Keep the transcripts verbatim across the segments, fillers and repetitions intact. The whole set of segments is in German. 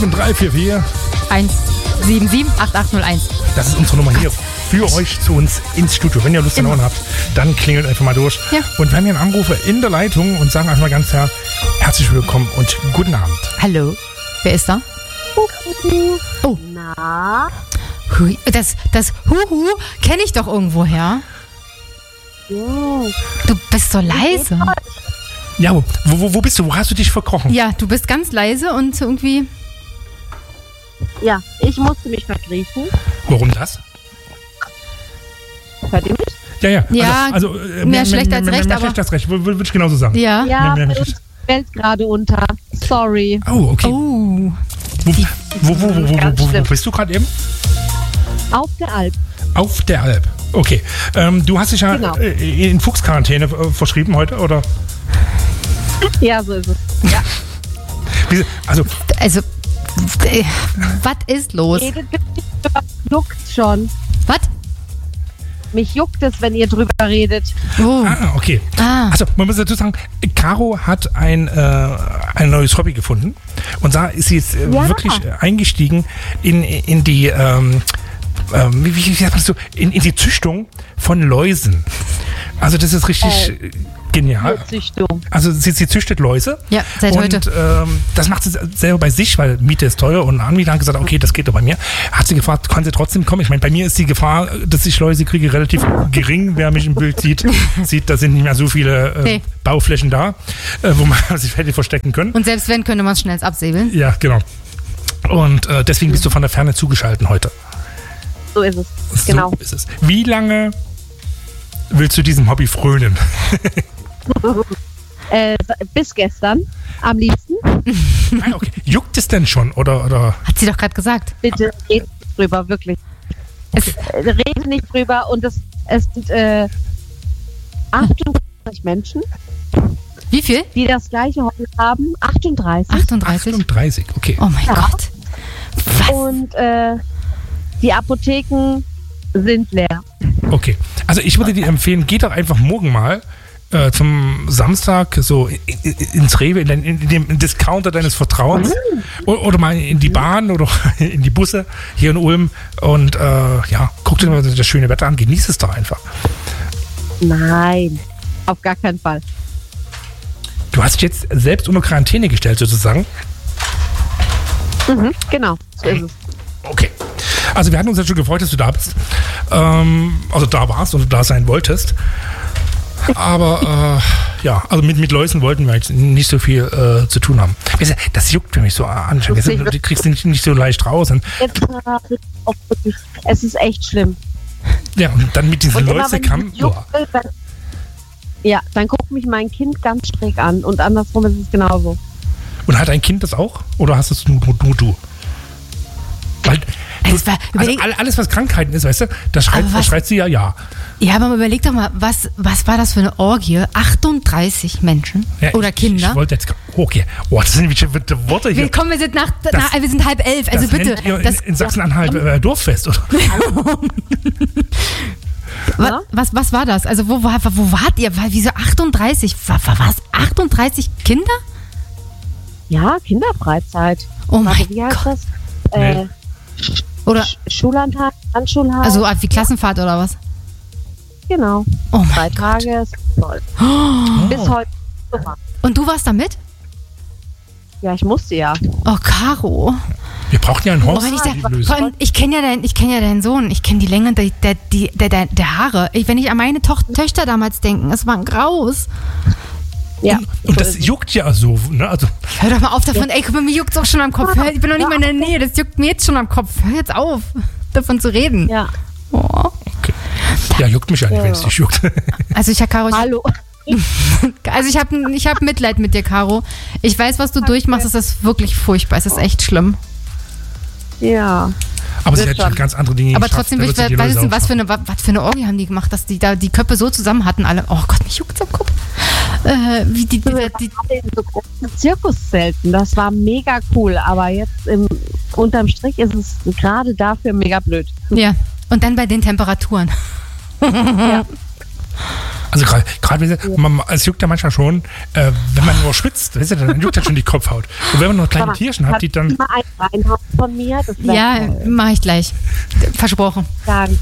sieben drei vier vier eins sieben sieben acht acht null eins. Das ist unsere Nummer hier für euch zu uns ins Studio. Wenn ihr Lust an habt, dann klingelt einfach mal durch. Ja. Und wir haben hier einen Anrufer in der Leitung und sagen einfach mal ganz her, herzlich willkommen und guten Abend. Hallo, wer ist da? Oh. Na? Hui, das, das Huhu kenne ich doch irgendwoher. Ja. Du bist so leise. Ja, wo, wo, wo bist du? Wo hast du dich verkrochen? Ja, du bist ganz leise und irgendwie... Ja, ich musste mich verkriechen. Warum das? Hört ihr mich? Ja, ja. Ja, also, also, äh, mehr schlecht als mehr, recht, mehr aber- schlecht als recht, würde würd ich genauso sagen. Ja. Ja, Nee, nee, bei uns fällt gerade unter. Sorry. Oh, okay. Oh. Wo, wo, wo, wo, wo, Ganz wo, wo schlimm. bist du gerade eben? Auf der Alp. Auf der Alp. Okay. Ähm, du hast dich ja Genau. äh, in Fuchsquarantäne äh, verschrieben heute, oder? Ja, so ist es. Ja. Wie- Also, Also, äh, was ist los? Redet bitte nicht drüber. Juckt schon. Was? Mich juckt es, wenn ihr drüber redet. Oh. ah, okay. Ah. Also, man muss dazu sagen, Caro hat ein, äh, ein neues Hobby gefunden. Und da ist sie jetzt äh, Ja. wirklich äh, eingestiegen in, in die, ähm, ähm, wie, wie, wie sagt man das so, in, in die Züchtung von Läusen. Also, das ist richtig äh. genial. Züchtung. Also sie, sie züchtet Läuse. Ja, seit und, heute. Ähm, das macht sie selber bei sich, weil Miete ist teuer und ein Anbieter hat gesagt, okay, das geht doch bei mir. Hat sie gefragt, kann sie trotzdem kommen? Ich meine, bei mir ist die Gefahr, dass ich Läuse kriege, relativ gering. Wer mich im Bild sieht, sieht, da sind nicht mehr so viele äh, Nee. Bauflächen da, äh, wo man sich hätte verstecken können. Und selbst wenn, könnte man es schnell absäbeln. Ja, genau. Und äh, deswegen bist du von der Ferne zugeschaltet heute. So ist es. Genau. So ist es. Wie lange willst du diesem Hobby frönen? Äh, bis gestern. Am liebsten. Ah, okay. Juckt es denn schon? Oder, oder? Hat sie doch gerade gesagt. Bitte redet nicht drüber, wirklich. Es, Äh, Redet nicht drüber. Und es, es sind äh, achtunddreißig Menschen, wie viel? die das gleiche Hobby haben. achtunddreißig. achtunddreißig? achtunddreißig, okay. Oh mein Ja. Gott. Was? Und äh, die Apotheken sind leer. Okay, also ich würde dir empfehlen, geh doch einfach morgen mal äh, zum Samstag so in, in, ins Rewe, in, den, in dem Discounter deines Vertrauens o- oder mal in die Bahn oder in die Busse hier in Ulm und äh, ja, guck dir mal das schöne Wetter an, genieß es doch einfach. Nein, auf gar keinen Fall. Du hast dich jetzt selbst unter Quarantäne gestellt sozusagen. Mhm, genau, so ist es. Okay. Also wir hatten uns ja schon gefreut, dass du da bist. Ähm, also da warst oder da sein wolltest. Aber äh, ja, also mit, mit Läusen wollten wir jetzt nicht so viel äh, zu tun haben. Weißt du, das juckt für mich so an. Du kriegst nicht, nicht so leicht raus. Und, Jetzt, äh, auch wirklich, es ist echt schlimm. ja, und dann mit diesen Und immer, wenn Läusekamm. es juckt, dann, ja, dann guckt mich mein Kind ganz schräg an und andersrum ist es genauso. Und hat dein Kind das auch? Oder hast es nur, nur, nur du? Weil, du Es war- also überleg- all- alles, was Krankheiten ist, weißt du, da schreit, Aber da was- schreit sie ja ja. Ja, aber überleg doch mal, was, was war das für eine Orgie? achtunddreißig Menschen ja oder ich, Kinder? Ich wollte jetzt. Okay, oh, das sind wie Worte hier. Willkommen, wir sind nach, nach wir sind halb elf. Also das bitte. nennt ihr Das, in, in Sachsen-Anhalt äh, Dorffest, oder? wa, was, was war das? Also wo, war, wo wart ihr? Weil, wieso achtunddreißig? War, war, war es achtunddreißig Kinder? Ja, Kinderfreizeit. Oh Warte, mein wie heißt Gott. das? Äh, Oder Sch- Schullandtag, Handschulhaus. also wie Klassenfahrt oder was? genau. Oh Drei mein Gott. Tage ist toll. Bis heute. Super. Und du warst da mit? Ja, ich musste ja. Oh, Caro. Wir brauchen ja einen Oh, Horst. wenn ich die da, Lösung. vor allem, ich kenne ja, dein, ich kenn ja deinen Sohn, ich kenne die Länge der, der, die- der, der, der Haare. Ich, wenn ich an meine Toch- Töchter damals denke, es war ein Graus. Ja. Und das juckt ja so, ne? Also, Hör doch mal auf davon, ey, guck mal, mir juckt's auch schon am Kopf. Hör, ich bin noch nicht mal in der Nähe, das juckt mir jetzt schon am Kopf. Hör jetzt auf, davon zu reden. Ja. Oh. okay. Ja, juckt mich ja nicht, wenn es dich juckt. Also ich, Caro, ich, Hallo. also ich habe ich hab Mitleid mit dir, Caro. Ich weiß, was du durchmachst, es ist wirklich furchtbar, es ist echt schlimm. Ja. Aber sie Wird hat schon. ganz andere Dinge Aber geschafft, trotzdem, da will ich, wird sie die was, Lösung was, für aufmachen. eine, was für eine Orgie haben die gemacht, dass die da die Köpfe so zusammen hatten, alle. Oh Gott, mich juckt's am Kopf. Äh, wie die, die, Wir die, waren in so großen Zirkuszelten. Das war mega cool. Aber jetzt im, unterm Strich ist es gerade dafür mega blöd. ja, und dann bei den Temperaturen. Ja. Also gerade, ja. es juckt ja manchmal schon, äh, wenn man nur schwitzt, weißt du, dann juckt ja schon die Kopfhaut. Und wenn man noch kleine Tierchen hat, die dann... Mal ein reinhauen von mir? Das ja, mache ich gleich. Versprochen. Danke.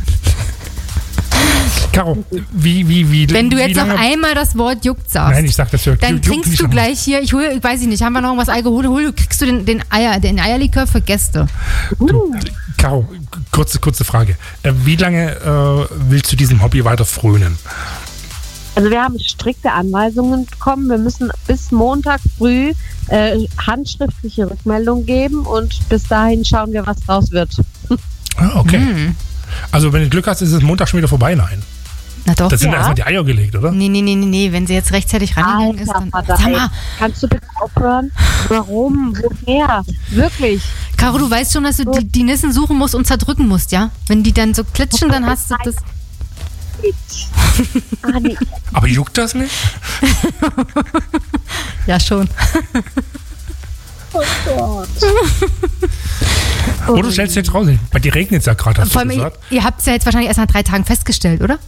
Caro, wie, wie, wie... Wenn du wie jetzt lange, noch einmal das Wort juckt sagst, nein, ich sag das ja. dann juckt trinkst nicht du noch. gleich hier, ich hole, ich weiß ich nicht, haben wir noch irgendwas Alkohol, hol, kriegst du den, den, Eier, den Eierlikör für Gäste. Du, Caro, kurze, kurze Frage. Äh, wie lange äh, willst du diesem Hobby weiter frönen? Also wir haben strikte Anweisungen bekommen. Wir müssen bis Montag früh äh, handschriftliche Rückmeldung geben und bis dahin schauen wir, was draus wird. Ah, okay. Hm. Also wenn du Glück hast, ist es Montag schon wieder vorbei, nein. Na doch. Da sind Ja. erstmal die Eier gelegt, oder? Nee, nee, nee, nee, nee, wenn sie jetzt rechtzeitig rangegangen ist, dann... Vater, Sag ey, mal, kannst du bitte aufhören? Warum? Woher? Wirklich? Caro, du weißt schon, dass du die, die Nissen suchen musst und zerdrücken musst, ja? Wenn die dann so klitschen, dann hast du das... Ah, nee. Aber juckt das nicht? Ja, schon. Oh Gott. Oder du stellst jetzt raus, bei dir regnet es ja gerade, hast Vor du allem, ihr, gesagt. ihr habt es ja jetzt wahrscheinlich erst nach drei Tagen festgestellt, oder?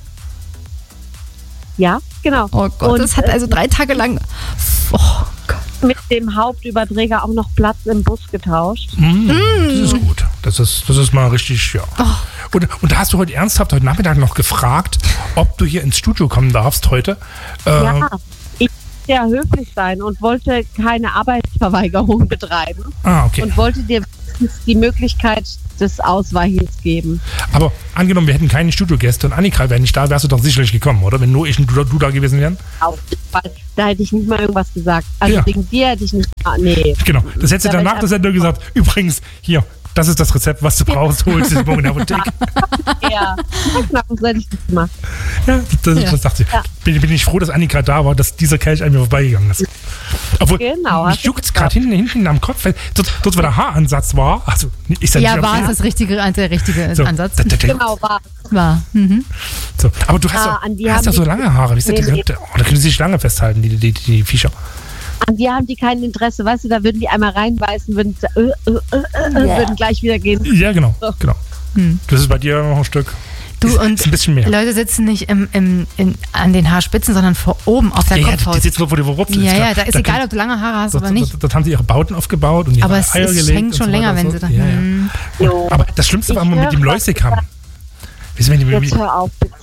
Ja, genau. Oh Gott, Und, das hat also drei Tage lang... Oh Gott. mit dem Hauptüberträger auch noch Platz im Bus getauscht. Mm, das ist gut. Das ist, das ist mal richtig, ja. Oh. Und, und da hast du heute ernsthaft heute Nachmittag noch gefragt, ob du hier ins Studio kommen darfst heute. Äh, Ja, ich wollte ja höflich sein und wollte keine Arbeitsverweigerung betreiben Ah, okay. und wollte dir die Möglichkeit des Ausweichens geben. Aber angenommen, wir hätten keine Studiogäste und Annika wäre nicht da, wärst du doch sicherlich gekommen, oder? Wenn nur ich und du, du da gewesen wären? Auf jeden Fall. Da hätte ich nicht mal irgendwas gesagt. Also Ja. wegen dir hätte ich nicht mal, nee. Genau. Das hättest du Da wär danach ich der Sendung gesagt. Übrigens, hier, das ist das Rezept, was du brauchst, holst du es morgen in der Apotheke. Ja, genau, so hätte ich das gemacht. Ja, das, Ja. das dachte ich. Ja. Bin, bin ich froh, dass Annika da war, dass dieser Kelch an mir vorbeigegangen ist. Obwohl, Genau, mich hast du juckt es gerade hinten, hinten am Kopf, weil dort, dort, wo der Haaransatz war, also ist Ja, nicht war auf- es das richtige, der richtige so, Ansatz? da, da, da, Genau, war. War. Mhm. so. Aber du hast Ah, doch an die hast haben doch so die- lange Haare. Wie Nee, die, nee. oh, da können sie sich lange festhalten, die, die, die, die Viecher. An die haben die kein Interesse, weißt du, da würden die einmal reinbeißen, würden, äh, äh, äh, äh, würden gleich wieder gehen. Ja, genau. So. genau. Hm. Das ist bei dir noch ein Stück. Du ist, und ist ein bisschen mehr. Leute sitzen nicht im, im, in, an den Haarspitzen, sondern vor oben auf der Ja, ja, Kopfhaut. die sitzen so, wo die Wurzel Ja, ist. ja, klar. da ist egal, ob du lange Haare hast Dort, oder nicht. dort, dort haben sie ihre Bauten aufgebaut und ihre Aber es Eier ist, gelegt. hängt und schon so länger, weiter wenn und sie so. da... Ja, ja. Hm. Jo. Aber das Schlimmste war Ich immer mit dem höre, Läusekamm. Wissen wir, die, Jetzt hör auf, bitte.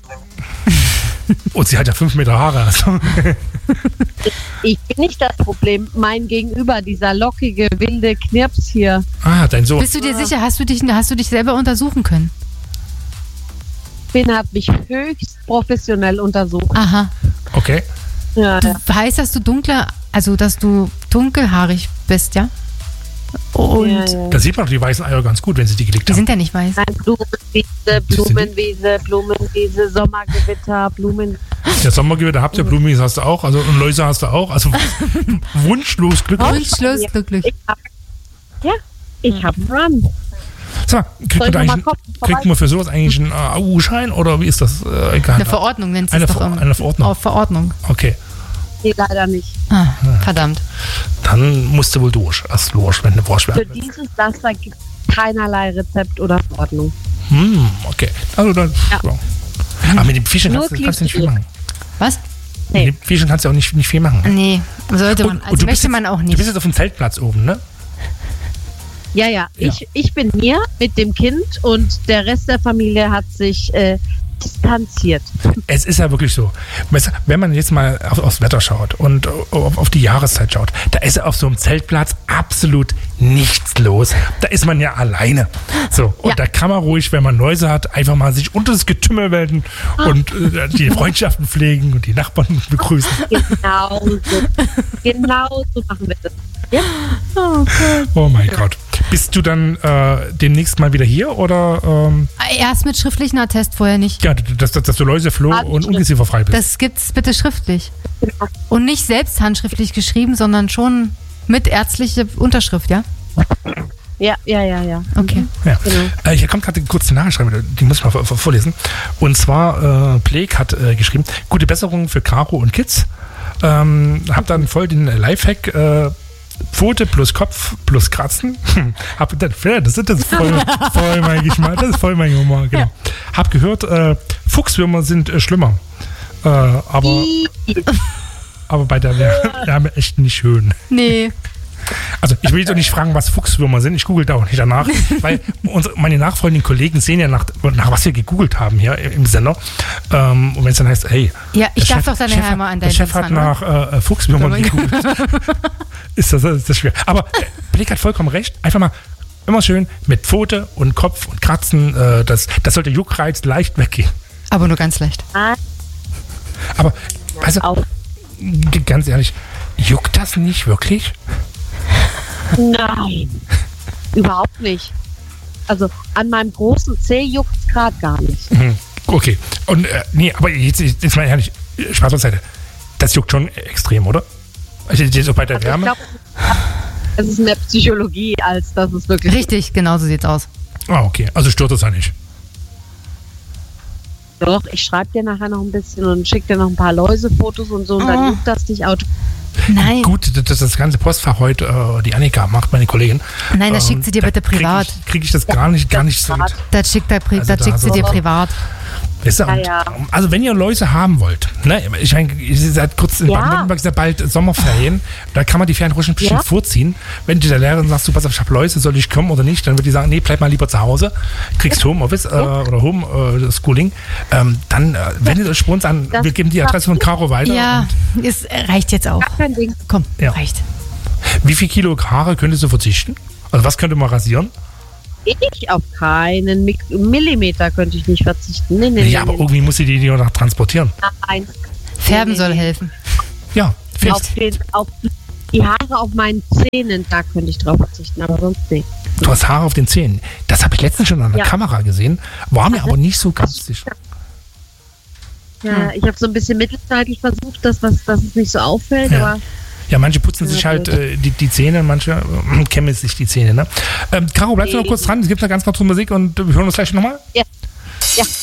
und sie hat ja fünf Meter Haare. Also. Ich bin nicht das Problem. Mein Gegenüber, dieser lockige, wilde Knirps hier. Ah, dein Sohn. Bist du dir sicher, hast du, dich, hast du dich selber untersuchen können? Finn hat mich höchst professionell untersucht. Aha. Okay. Ja, ja. Heißt, dass du dunkler, also dass du dunkelhaarig bist, ja? Und Ja, ja. Da sieht man doch die weißen Eier ganz gut, wenn sie die gelegt die haben. sind ja nicht weiß. Nein, Blumenwiese, Blumenwiese, Blumenwiese, Sommergewitter, Blumen. Ja, Sommergewitter habt ihr, Blumis hast du auch, also und Läuse hast du auch. Also wunschlos glücklich. Wunschlos glücklich. Ich hab, ja, ich hab einen Run. Sag mal, kriegt Soll man, ich da noch mal eigentlich, kommen? kriegt man für sowas eigentlich einen A U-Schein oder wie ist das? Äh, egal. Eine Verordnung nennt Eine es doch Ver- immer. eine Verordnung. Auf Verordnung. Okay, Nee, leider nicht. Ah, verdammt. dann musst du wohl durch. Erst durch, wenn du Wurst Für werden. dieses Laster gibt es keinerlei Rezept oder Verordnung. Hm, okay. Also dann, ja. Ja. Aber mit dem Fischen Nur kannst, du- kannst du nicht viel Glücksgefühl. machen. Was? Mit dem Fischen kannst du auch nicht, nicht viel machen. Nee, sollte man. Und- und Also du bist möchte jetzt- man auch Du nicht. bist jetzt auf dem Zeltplatz oben, ne? Ja, ja, Ich, ich bin hier mit dem Kind und der Rest der Familie hat sich äh, distanziert. Es ist ja wirklich so. Weißt du, wenn man jetzt mal auf, aufs Wetter schaut und auf, auf die Jahreszeit schaut, da ist auf so einem Zeltplatz absolut nichts los. Da ist man ja alleine. So, und Ja. da kann man ruhig, wenn man Läuse hat, einfach mal sich unter das Getümmel melden und äh, die Freundschaften pflegen und die Nachbarn begrüßen. Genau so. Genau so machen wir das. Ja? Oh Gott. Oh mein Gott. Bist du dann äh, demnächst mal wieder hier oder ähm, Erst mit schriftlichen Attest, vorher nicht. ja, dass, dass, dass du Läuse, Floh Ah, und stimmt. ungezieferfrei bist? Das gibt's bitte schriftlich. Und nicht selbst handschriftlich geschrieben, sondern schon mit ärztlicher Unterschrift, ja? Ja, ja, ja, ja. Okay. Ja. Genau. Äh, hier kommt gerade eine kurze Nachricht rein, die muss ich mal vor, vor, vorlesen. Und zwar, äh, Blake hat äh, geschrieben, gute Besserung für Caro und Kids. Ähm, hab dann voll den Lifehack, äh, Pfote plus Kopf plus Kratzen. Hab, das, das ist das ist voll, voll mein Geschmack, das ist voll mein Humor, genau. Hab gehört, äh, Fuchswürmer sind äh, schlimmer. Äh, aber, aber bei der Wärme echt nicht schön. Nee. Also ich will jetzt auch nicht fragen, was Fuchswürmer sind. Ich google da auch nicht danach, weil unsere, meine nachfolgenden Kollegen sehen ja nach, nach was wir gegoogelt haben hier im Sender. Ähm, und wenn es dann heißt, hey, Ja, ich der darf Chef, doch deine Chef, Helme an der deinen Chef hat Dings ran, nach äh, Fuchswürmern gegoogelt. ist, das, ist das schwer. Aber äh, Blick hat vollkommen recht. Einfach mal immer schön mit Pfote und Kopf und Kratzen. Äh, das, das sollte Juckreiz leicht weggehen. Aber nur ganz leicht. Aber, also, Auf. g- ganz ehrlich, juckt das nicht wirklich? Nein, überhaupt nicht. Also an meinem großen Zeh juckt es gerade gar nicht. Mhm. Okay. Und, äh, nee, aber jetzt, jetzt mal ehrlich, Spaß beiseite. Das juckt schon extrem, oder? Also, jetzt auch bei der Also ich Wärme? glaube, es ist mehr Psychologie, als dass es wirklich... Richtig, genau so sieht's aus. Ah, okay. Also stört das ja nicht. Doch, ich schreibe dir nachher noch ein bisschen und schicke dir noch ein paar Läusefotos und so und Oh. dann juckt das dich automatisch. Nein, Gut, dass das ganze Postfach heute äh, die Annika macht, meine Kollegin. nein, das Ähm, schickt sie dir da bitte privat. Kriege ich, krieg ich das gar nicht, gar nicht so mit. Das schickt, er pri Also das da schickt sie so- dir privat. Weißt du, und, Ja, ja. Also wenn ihr Läuse haben wollt, ne, ich meine, ihr seid kurz in Ja. Baden-Württemberg, ist ja bald Sommerferien, da kann man die Ferien ruhig ein bisschen Ja. vorziehen. Wenn du der Lehrerin sagst, du pass auf, ich habe Läuse, soll ich kommen oder nicht, dann wird die sagen, nee, bleib mal lieber zu Hause, kriegst Homeoffice äh, oder Home äh, Schooling, ähm, dann äh, wendet euch bei uns an, Das- wir geben die Adresse von Caro weiter. Ja, es reicht jetzt auch. Gar kein Ding. Komm, Ja. reicht. Und wie viel Kilo Haare könntest du verzichten? Also was könnte man rasieren? Ich auf keinen Mik Millimeter könnte ich nicht verzichten. Nee, nee, Ja, nee, aber irgendwie muss sie die die noch transportieren. Nein. Färben Nee, soll nee. helfen. Ja, Auf, fest. den, auf die Haare auf meinen Zähnen, da könnte ich drauf verzichten, aber sonst nicht. Du hast Haare auf den Zähnen. Das habe ich letztens schon an der Ja. Kamera gesehen, war mir aber nicht so ganz sicher. Ja, Hm. ich habe so ein bisschen mittelzeitlich versucht, dass, was, dass es nicht so auffällt, Ja. aber Ja, manche putzen sich Ja, halt gut. äh, die, die Zähne, manche äh, kämmen sich die Zähne. Ne? Ähm, Caro, bleibst du noch kurz dran? Es gibt noch ganz, ganz tolle Musik und wir hören uns gleich nochmal. ja. Ja.